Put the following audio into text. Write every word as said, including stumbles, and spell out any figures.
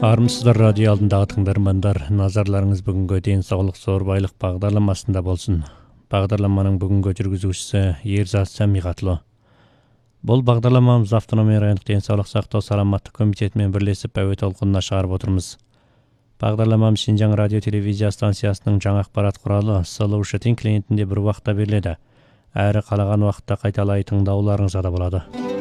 Армысыздар радио алдындағы тыңдармандар, назарларыңыз бүгінгі денсаулық зор байлық бағдарламасында болсын. Бағдарламаның бүгінгі жүргізушісі Ерзат Сәмиғатлы. Бұл бағдарламамыз автономия райондық денсаулық сақтау саламаттық комитетімен бірлесіп әуе толқынына шығарып отырмыз. Бағдарламам Шинжаң радио телевизия станциясының жаңа ақпарат құралы Слушатель клиентінде бір уақытта беріледі. Әрі қалаған уақытта қайталай тыңдауларыңызға да болады.